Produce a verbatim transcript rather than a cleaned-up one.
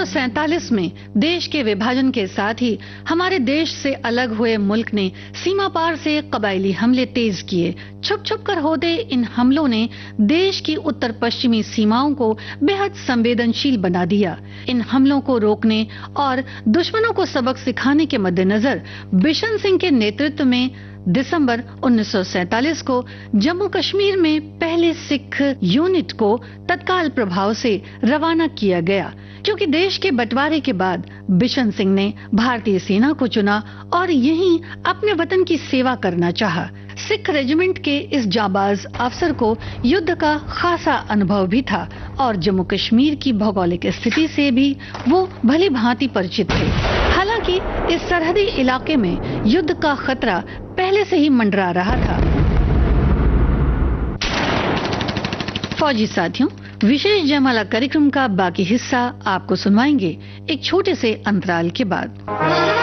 सौ सैतालीस में देश के विभाजन के साथ ही हमारे देश से अलग हुए मुल्क ने सीमा पार से कबायली हमले तेज किए। छुप छुप कर होते इन हमलों ने देश की उत्तर पश्चिमी सीमाओं को बेहद संवेदनशील बना दिया। इन हमलों को रोकने और दुश्मनों को सबक सिखाने के मद्देनजर बिशन सिंह के नेतृत्व में दिसंबर उन्नीस सौ सैतालीस को जम्मू कश्मीर में पहले सिख यूनिट को तत्काल प्रभाव से रवाना किया गया, क्योंकि देश के बंटवारे के बाद बिशन सिंह ने भारतीय सेना को चुना और यहीं अपने वतन की सेवा करना चाहा। सिख रेजिमेंट के इस जाबाज अफसर को युद्ध का खासा अनुभव भी था और जम्मू कश्मीर की भौगोलिक स्थिति से भी वो भली भांति परिचित थे। हालांकि इस सरहदी इलाके में युद्ध का खतरा पहले से ही मंडरा रहा था। फौजी साथियों, विशेष जयमाला कार्यक्रम का बाकी हिस्सा आपको सुनवाएंगे एक छोटे से अंतराल के बाद।